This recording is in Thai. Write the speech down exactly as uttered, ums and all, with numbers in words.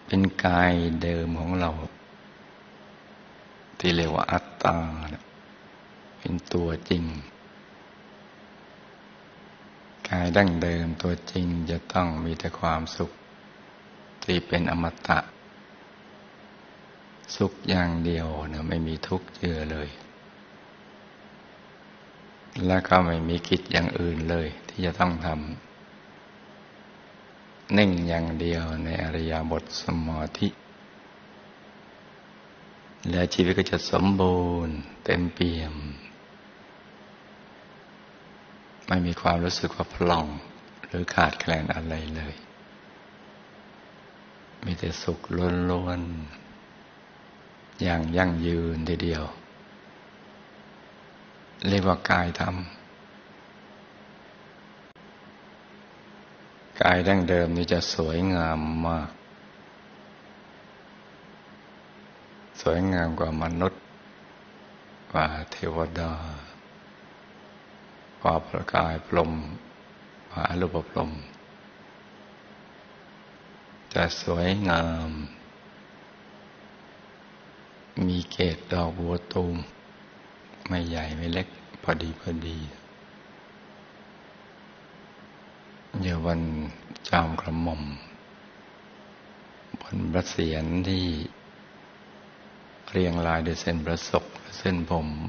เป็นกายเดิมของเราที่เรียกว่าอัตตาเป็นตัวจริงกายดั้งเดิมตัวจริงจะต้องมีแต่ความสุขที่เป็นอมตะสุขอย่างเดียวนะไม่มีทุกข์เจือเลยและก็ไม่มีกิจอย่างอื่นเลยที่จะต้องทำนิ่งอย่างเดียวในอริยบทสมาธิและชีวิตก็จะสมบูรณ์เต็มเปี่ยมไม่มีความรู้สึกว่าพร่องหรือขาดแคลนอะไรเลยมีแต่สุขล้วนๆอย่างยั่งยืนทีเดียวเรียกว่ากายธรรมกายดั้งเดิมนี้จะสวยงามมากสวยงามกว่ามนุษย์กว่าเทวดากว่าประกายพรหมกว่าอรูปพรหมจะสวยงามมีเกศดอกบัวตูมไม่ใหญ่ไม่เล็กพอดีพอดีเยาวันจอมกระหม่อมบนพระเศียรที่เรียงรายด้วยเส้นประศกและเส้นผม